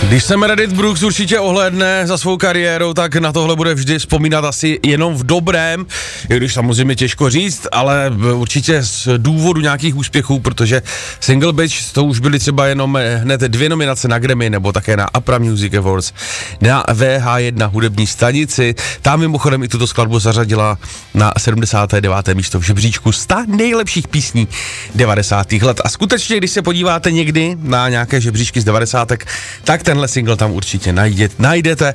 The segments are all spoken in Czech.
Když se Meredith Brooks určitě ohlédne za svou kariérou, tak na tohle bude vždy vzpomínat asi jenom v dobrém, i když samozřejmě těžko říct, ale určitě z důvodu nějakých úspěchů, protože Single Bitch to už byly třeba jenom hned 2 nominace na Grammy, nebo také na APRA Music Awards, na VH1 hudební stanici. Tam mimochodem i tuto skladbu zařadila na 79. místo v žebříčku 100 nejlepších písní 90. let. A skutečně, když se podíváte někdy na nějaké žebříčky z 90. tak tenhle single tam určitě najdete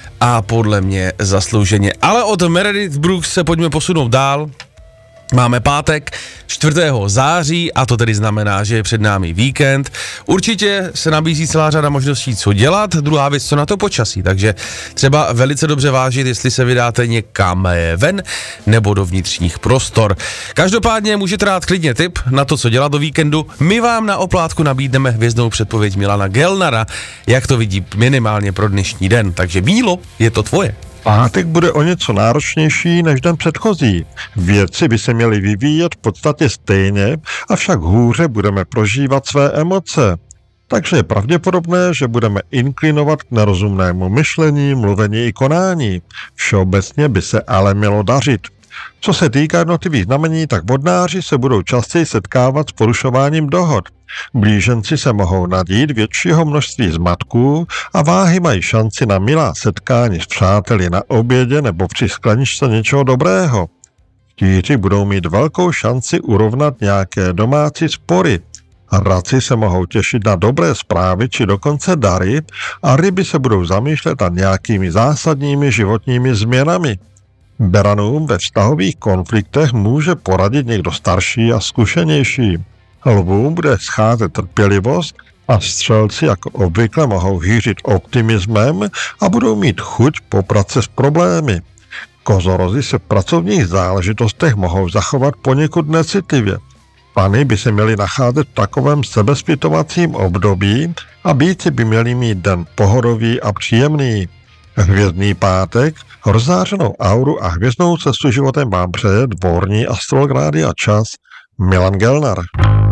a podle mě zaslouženě. Ale od Meredith Brooks se pojďme posunout dál. Máme pátek 4. září a to tedy znamená, že je před námi víkend. Určitě se nabízí celá řada možností, co dělat. Druhá věc, co na to počasí. Takže třeba velice dobře vážit, jestli se vydáte někam ven nebo do vnitřních prostor. Každopádně můžete dát klidně tip na to, co dělat do víkendu. My vám na oplátku nabídneme hvězdnou předpověď Milana Gelnara, jak to vidí minimálně pro dnešní den. Takže Mílo, je to tvoje. Pátek bude o něco náročnější než den předchozí. Věci by se měly vyvíjet v podstatě stejně, avšak hůře budeme prožívat své emoce. Takže je pravděpodobné, že budeme inklinovat k nerozumnému myšlení, mluvení i konání. Všeobecně by se ale mělo dařit. Co se týká jednotlivých znamení, tak vodnáři se budou častěji setkávat s porušováním dohod. Blíženci se mohou nadít většího množství zmatků a váhy mají šanci na milá setkání s přáteli na obědě nebo při skleničce něčeho dobrého. Štíři budou mít velkou šanci urovnat nějaké domácí spory. Raci se mohou těšit na dobré zprávy či dokonce dary a ryby se budou zamýšlet nad nějakými zásadními životními změnami. Beranům ve vztahových konfliktech může poradit někdo starší a zkušenější. Lvům bude scházet trpělivost a střelci jako obvykle mohou hýřit optimismem a budou mít chuť poprat se s problémy. Kozorozi se v pracovních záležitostech mohou zachovat poněkud necitlivě. Pany by se měly nacházet v takovém sebezpytovacím období a býci by měli mít den pohodový a příjemný. Hvězdný pátek, rozzářenou auru a hvězdnou cestu životem vám přeje dvorní astrolog Rádia Čas Milan Gelnar.